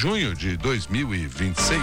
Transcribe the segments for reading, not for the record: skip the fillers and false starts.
junho de 2026.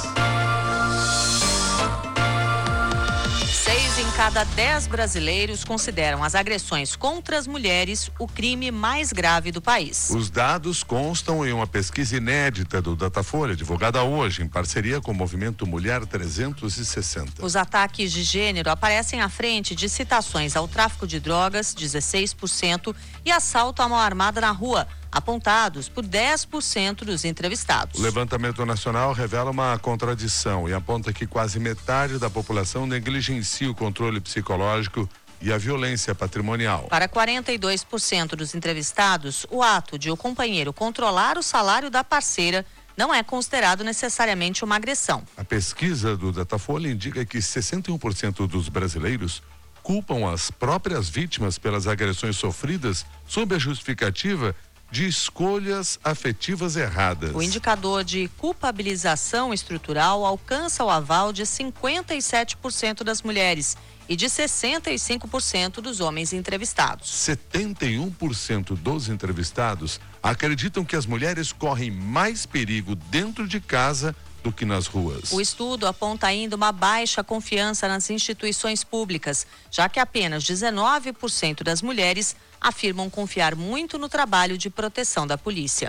6 em cada 10 brasileiros consideram as agressões contra as mulheres o crime mais grave do país. Os dados constam em uma pesquisa inédita do Datafolha, divulgada hoje em parceria com o Movimento Mulher 360. Os ataques de gênero aparecem à frente de citações ao tráfico de drogas, 16%, e assalto à mão armada na rua, apontados por 10% dos entrevistados. O levantamento nacional revela uma contradição e aponta que quase metade da população negligencia o controle psicológico e a violência patrimonial. Para 42% dos entrevistados, o ato de o companheiro controlar o salário da parceira não é considerado necessariamente uma agressão. A pesquisa do Datafolha indica que 61% dos brasileiros culpam as próprias vítimas pelas agressões sofridas sob a justificativa de escolhas afetivas erradas. O indicador de culpabilização estrutural alcança o aval de 57% das mulheres e de 65% dos homens entrevistados. 71% dos entrevistados acreditam que as mulheres correm mais perigo dentro de casa do que nas ruas. O estudo aponta ainda uma baixa confiança nas instituições públicas, já que apenas 19% das mulheres afirmam confiar muito no trabalho de proteção da polícia.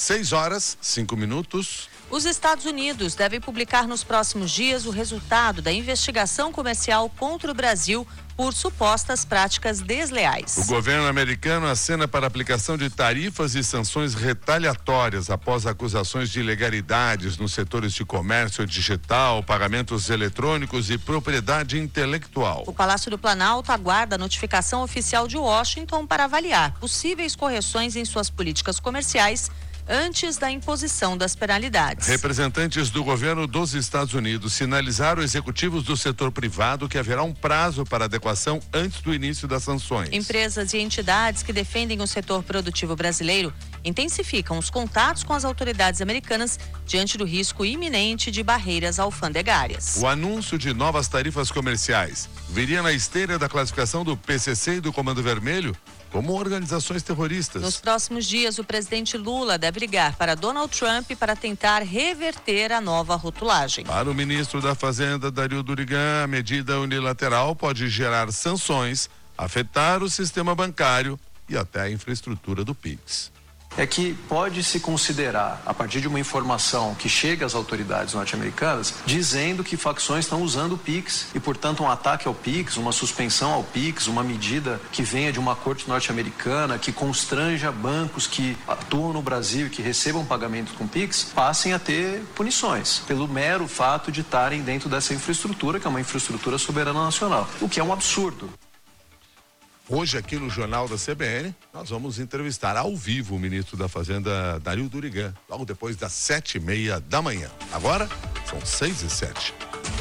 6:05. Os Estados Unidos devem publicar nos próximos dias o resultado da investigação comercial contra o Brasil por supostas práticas desleais. O governo americano acena para a aplicação de tarifas e sanções retaliatórias após acusações de ilegalidades nos setores de comércio digital, pagamentos eletrônicos e propriedade intelectual. O Palácio do Planalto aguarda a notificação oficial de Washington para avaliar possíveis correções em suas políticas comerciais antes da imposição das penalidades. Representantes do governo dos Estados Unidos sinalizaram executivos do setor privado que haverá um prazo para adequação antes do início das sanções. Empresas e entidades que defendem o setor produtivo brasileiro intensificam os contatos com as autoridades americanas diante do risco iminente de barreiras alfandegárias. O anúncio de novas tarifas comerciais viria na esteira da classificação do PCC e do Comando Vermelho como organizações terroristas. Nos próximos dias, o presidente Lula deve ligar para Donald Trump para tentar reverter a nova rotulagem. Para o ministro da Fazenda, Dario Durigan, a medida unilateral pode gerar sanções, afetar o sistema bancário e até a infraestrutura do Pix. É que pode se considerar, a partir de uma informação que chega às autoridades norte-americanas, dizendo que facções estão usando o Pix e, portanto, um ataque ao Pix, uma suspensão ao Pix, uma medida que venha de uma corte norte-americana, que constranja bancos que atuam no Brasil e que recebam pagamentos com Pix, passem a ter punições, pelo mero fato de estarem dentro dessa infraestrutura, que é uma infraestrutura soberana nacional, o que é um absurdo. Hoje, aqui no Jornal da CBN, nós vamos entrevistar ao vivo o ministro da Fazenda, Dario Durigan, logo depois das 7:30 da manhã. Agora, são 6:07.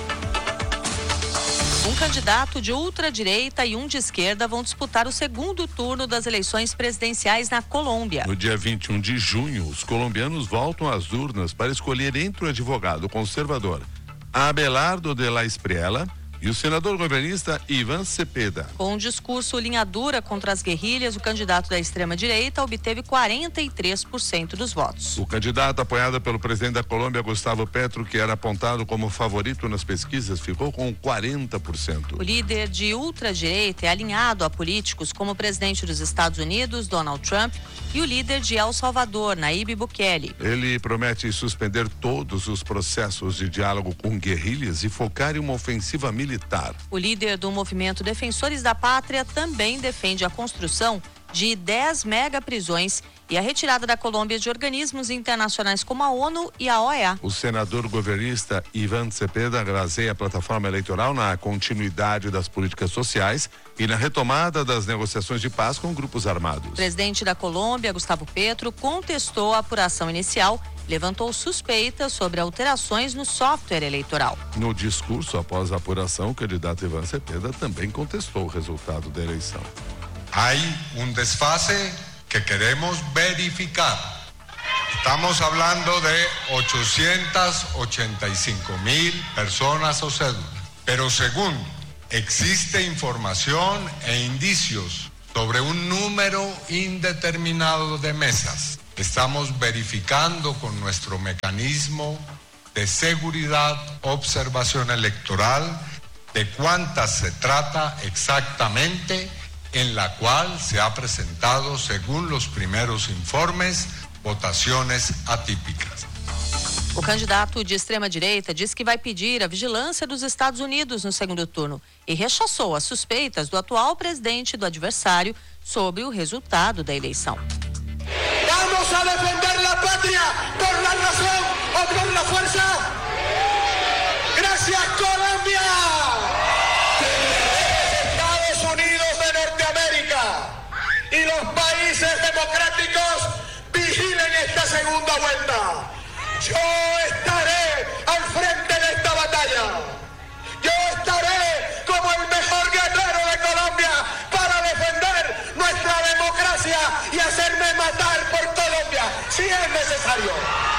Um candidato de ultradireita e um de esquerda vão disputar o segundo turno das eleições presidenciais na Colômbia. No dia 21 de junho, os colombianos voltam às urnas para escolher entre o advogado conservador Abelardo de la Espriella e o senador governista Iván Cepeda. Com um discurso linha dura contra as guerrilhas, o candidato da extrema-direita obteve 43% dos votos. O candidato apoiado pelo presidente da Colômbia, Gustavo Petro, que era apontado como favorito nas pesquisas, ficou com 40%. O líder de ultradireita é alinhado a políticos como o presidente dos Estados Unidos, Donald Trump, e o líder de El Salvador, Nayib Bukele. Ele promete suspender todos os processos de diálogo com guerrilhas e focar em uma ofensiva militar. O líder do movimento Defensores da Pátria também defende a construção de 10 megaprisões e a retirada da Colômbia de organismos internacionais como a ONU e a OEA. O senador governista Iván Cepeda baseia a plataforma eleitoral na continuidade das políticas sociais e na retomada das negociações de paz com grupos armados. O presidente da Colômbia, Gustavo Petro, contestou a apuração inicial, levantou suspeitas sobre alterações no software eleitoral. No discurso após a apuração, o candidato Iván Cepeda também contestou o resultado da eleição. Hay un desfase que queremos verificar. Estamos hablando de 885,000 personas o cédulas. Pero segundo, existe información e indicios sobre un número indeterminado de mesas Estamos verificando con nuestro mecanismo de seguridad, observación electoral, de cuántas se trata exactamente, en la cual se ha presentado, según los primeros informes, votaciones atípicas. O candidato de extrema-direita disse que vai pedir a vigilância dos Estados Unidos no segundo turno e rechaçou as suspeitas do atual presidente e do adversário sobre o resultado da eleição. Vamos a defender la patria por la razón o por la fuerza. Gracias, Colombia. Estados Unidos de Norteamérica y los países democráticos vigilen esta segunda vuelta. Yo estaré al frente de esta batalla. Yo estaré como el mejor guerrero de Colombia para defender nuestra democracia y hacerme matar por Colombia, si es necesario.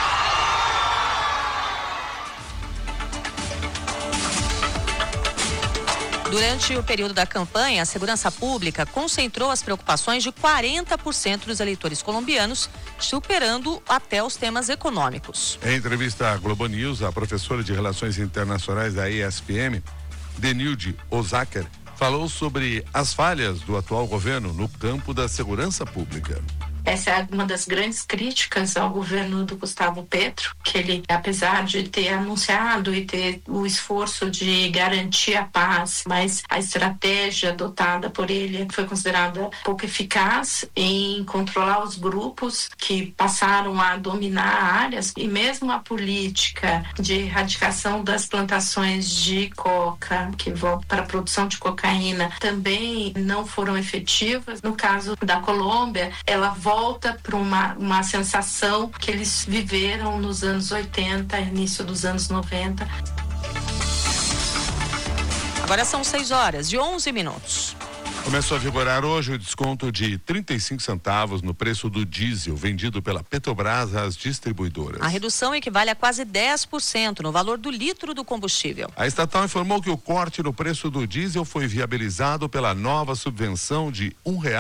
Durante o período da campanha, a segurança pública concentrou as preocupações de 40% dos eleitores colombianos, superando até os temas econômicos. Em entrevista à Globo News, a professora de Relações Internacionais da ESPM, Denilde Ozaker, falou sobre as falhas do atual governo no campo da segurança pública. Essa é uma das grandes críticas ao governo do Gustavo Petro, que ele, apesar de ter anunciado e ter o esforço de garantir a paz, mas a estratégia adotada por ele foi considerada pouco eficaz em controlar os grupos que passaram a dominar áreas, e mesmo a política de erradicação das plantações de coca, que vão para a produção de cocaína, também não foram efetivas. No caso da Colômbia, ela volta para uma sensação que eles viveram nos anos 80, início dos anos 90. Agora são 6h11. Começou a vigorar hoje o desconto de 35 centavos no preço do diesel vendido pela Petrobras às distribuidoras. A redução equivale a quase 10% no valor do litro do combustível. A estatal informou que o corte no preço do diesel foi viabilizado pela nova subvenção de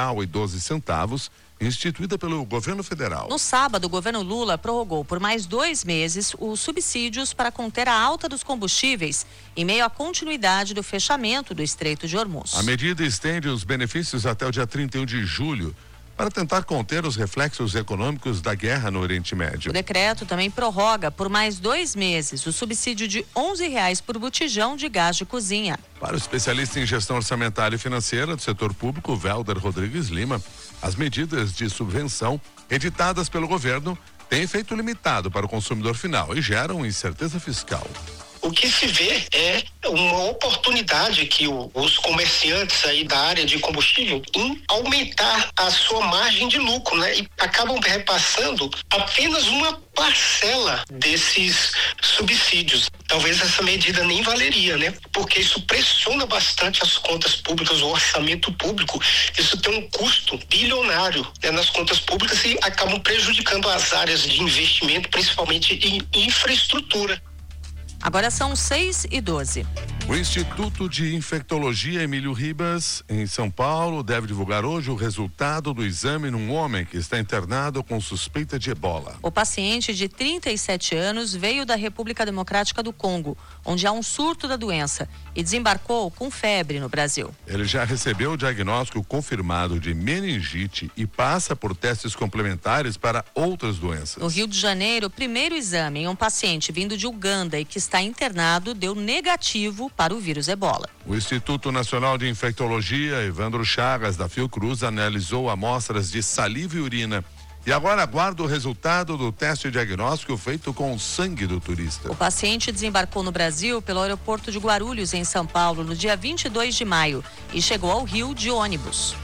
R$1,12, instituída pelo governo federal. No sábado, o governo Lula prorrogou por mais 2 meses os subsídios para conter a alta dos combustíveis, em meio à continuidade do fechamento do Estreito de Hormuz. A medida estende os benefícios até o dia 31 de julho, para tentar conter os reflexos econômicos da guerra no Oriente Médio. O decreto também prorroga por mais 2 meses o subsídio de R$11 por botijão de gás de cozinha. Para o especialista em gestão orçamentária e financeira do setor público, Welder Rodrigues Lima, as medidas de subvenção editadas pelo governo têm efeito limitado para o consumidor final e geram incerteza fiscal. O que se vê é uma oportunidade que os comerciantes aí da área de combustível em aumentar a sua margem de lucro, né? E acabam repassando apenas uma parcela desses subsídios. Talvez essa medida nem valeria, né? Porque isso pressiona bastante as contas públicas, o orçamento público. Isso tem um custo bilionário, né, nas contas públicas e acabam prejudicando as áreas de investimento, principalmente em infraestrutura. Agora são 6h12. O Instituto de Infectologia Emílio Ribas, em São Paulo, deve divulgar hoje o resultado do exame num homem que está internado com suspeita de ebola. O paciente de 37 anos veio da República Democrática do Congo, onde há um surto da doença, e desembarcou com febre no Brasil. Ele já recebeu o diagnóstico confirmado de meningite e passa por testes complementares para outras doenças. No Rio de Janeiro, o primeiro exame em um paciente vindo de Uganda e que está internado deu negativo para o vírus ebola. O Instituto Nacional de Infectologia, Evandro Chagas, da Fiocruz, analisou amostras de saliva e urina e agora aguarda o resultado do teste diagnóstico feito com o sangue do turista. O paciente desembarcou no Brasil pelo aeroporto de Guarulhos, em São Paulo, no dia 22 de maio e chegou ao Rio de ônibus.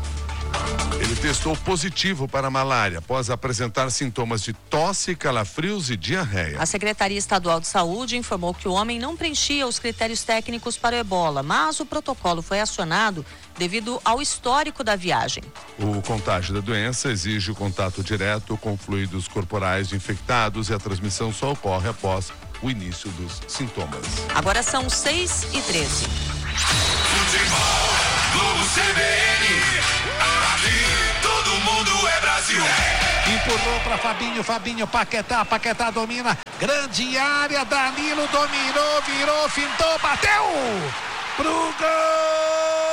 Ele testou positivo para malária após apresentar sintomas de tosse, calafrios e diarreia. A Secretaria Estadual de Saúde informou que o homem não preenchia os critérios técnicos para o ebola, mas o protocolo foi acionado devido ao histórico da viagem. O contágio da doença exige o contato direto com fluidos corporais de infectados e a transmissão só ocorre após o início dos sintomas. Agora são 6h13. Futebol, Globo CBN, aqui todo mundo é Brasil. empurrou para Fabinho, Paquetá domina, grande área, Danilo dominou, virou, fintou, bateu pro gol!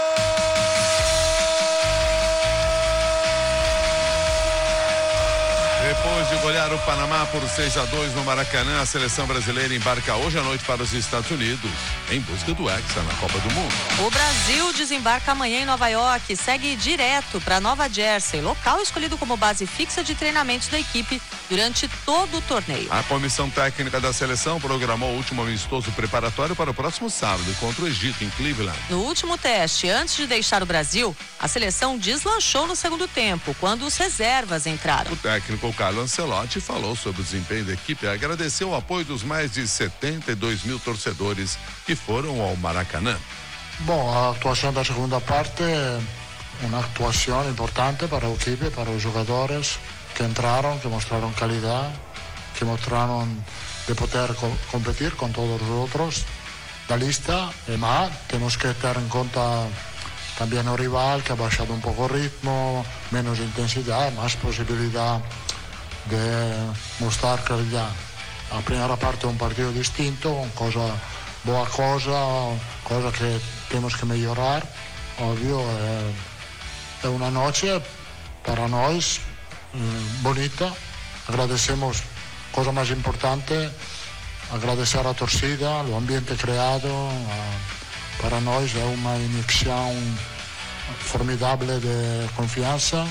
Depois de golear o Panamá por 6-2 no Maracanã, a seleção brasileira embarca hoje à noite para os Estados Unidos em busca do Hexa na Copa do Mundo. O Brasil desembarca amanhã em Nova York e segue direto para Nova Jersey, local escolhido como base fixa de treinamentos da equipe durante todo o torneio. A comissão técnica da seleção programou o último amistoso preparatório para o próximo sábado contra o Egito em Cleveland. No último teste, antes de deixar o Brasil, a seleção deslanchou no segundo tempo, quando os reservas entraram. O técnico Carlo Ancelotti falou sobre o desempenho da equipe e agradeceu o apoio dos mais de 72 mil torcedores que foram ao Maracanã. Bom, a atuação da segunda parte é uma atuação importante para a equipe, para os jogadores que entraram, que mostraram qualidade, que mostraram de poder competir com todos os outros da lista, mas temos que ter em conta também o rival, que ha baixado um pouco o ritmo, menos intensidade, mais possibilidade de mostrar qualidade. A primeira parte é um partido distinto, boa coisa que temos que melhorar, óbvio, é uma noite para nós bonita. Agradecemos, coisa mais importante, agradecer a torcida, o ambiente criado, para nós é uma injeção formidável de confiança.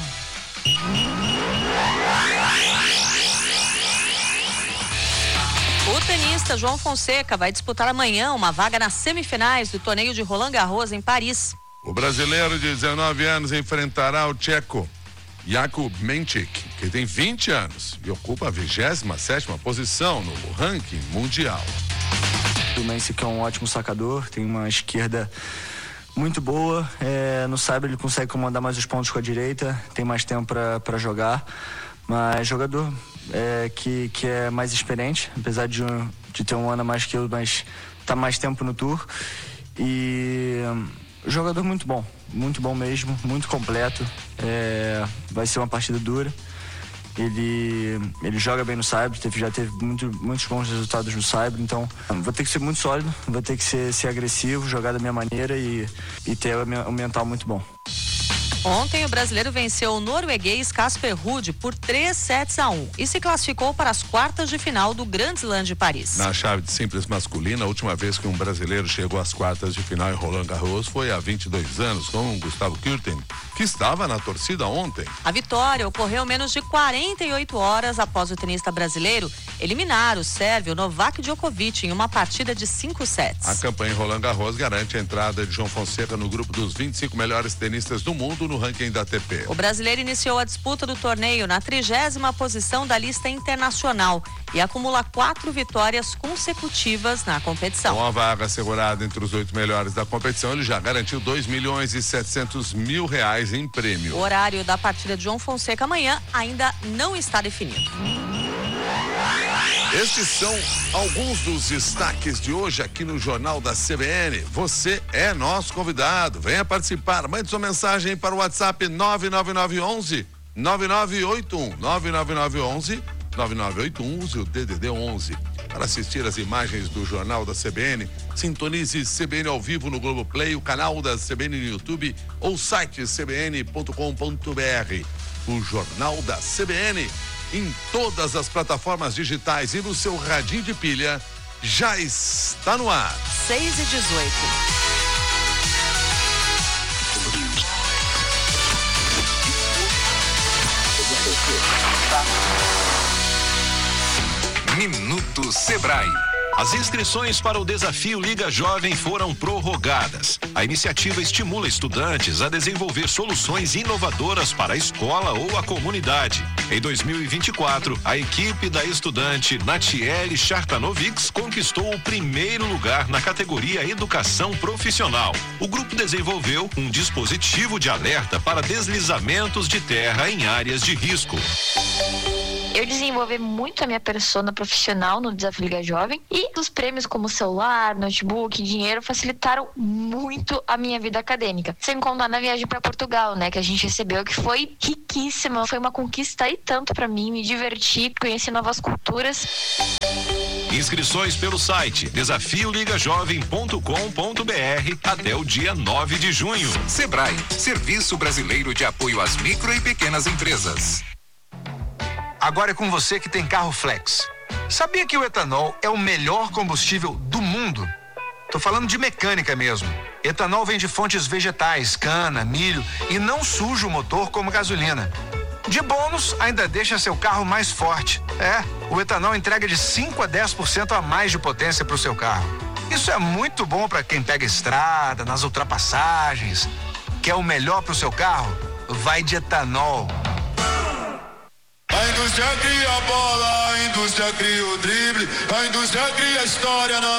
O tenista João Fonseca vai disputar amanhã uma vaga nas semifinais do torneio de Roland Garros em Paris. O brasileiro de 19 anos enfrentará o tcheco Jakub Menchik, que tem 20 anos e ocupa a 27ª posição no ranking mundial. O Menchik é um ótimo sacador, tem uma esquerda muito boa, no saibro ele consegue comandar mais os pontos com a direita, tem mais tempo para jogar, mas jogador que é mais experiente, apesar de ter um ano a mais que eu, mas tá mais tempo no tour, e jogador muito bom mesmo, muito completo, vai ser uma partida dura. Ele joga bem no saibro, já teve muitos bons resultados no saibro, então vou ter que ser muito sólido, vou ter que ser agressivo, jogar da minha maneira e ter um mental muito bom. Ontem o brasileiro venceu o norueguês Casper Ruud por 3-1 e se classificou para as quartas de final do Grand Slam de Paris. Na chave de simples masculina, a última vez que um brasileiro chegou às quartas de final em Roland Garros foi há 22 anos, com o Gustavo Kuerten, que estava na torcida ontem. A vitória ocorreu menos de 48 horas após o tenista brasileiro eliminar o sérvio Novak Djokovic em uma partida de 5 sets. A campanha em Roland Garros garante a entrada de João Fonseca no grupo dos 25 melhores tenistas do mundo no ranking da ATP. O brasileiro iniciou a disputa do torneio na 30ª posição da lista internacional e acumula 4 vitórias consecutivas na competição. Com a vaga assegurada entre os 8 melhores da competição, ele já garantiu R$2.700.000 em prêmio. O horário da partida de João Fonseca amanhã ainda não está definido. Estes são alguns dos destaques de hoje aqui no Jornal da CBN. Você é nosso convidado. Venha participar. Mande sua mensagem para o WhatsApp 99911 9981 99911 9981, use o DDD 11. Para assistir as imagens do Jornal da CBN, sintonize CBN ao vivo no Globoplay, o canal da CBN no YouTube ou site cbn.com.br. O Jornal da CBN em todas as plataformas digitais e no seu radinho de pilha já está no ar. 6h18. Minuto Sebrae. As inscrições para o Desafio Liga Jovem foram prorrogadas. A iniciativa estimula estudantes a desenvolver soluções inovadoras para a escola ou a comunidade. Em 2024, a equipe da estudante Natiele Chartanovics conquistou o primeiro lugar na categoria Educação Profissional. O grupo desenvolveu um dispositivo de alerta para deslizamentos de terra em áreas de risco. eu desenvolver muito a minha persona profissional no Desafio Liga Jovem, e os prêmios como celular, notebook, dinheiro facilitaram muito a minha vida acadêmica. Sem contar na viagem para Portugal, né, que a gente recebeu, que foi riquíssima, foi uma conquista e tanto para mim, me divertir, conhecer novas culturas. Inscrições pelo site desafioligajovem.com.br até o dia 9 de junho. Sebrae, Serviço Brasileiro de Apoio às Micro e Pequenas Empresas. Agora é com você que tem carro flex. Sabia que o etanol é o melhor combustível do mundo? Tô falando de mecânica mesmo. Etanol vem de fontes vegetais, cana, milho, e não suja o motor como gasolina. De bônus, ainda deixa seu carro mais forte. O etanol entrega de 5 a 10% a mais de potência para o seu carro. Isso é muito bom para quem pega estrada, nas ultrapassagens. Quer o melhor para o seu carro? Vai de etanol. A indústria cria a bola, a indústria cria o drible, a indústria cria a história na